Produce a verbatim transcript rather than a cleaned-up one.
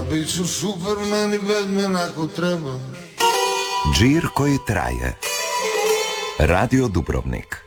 bit ću Superman i Batman ako treba. Džir koji traje. Radio Dubrovnik.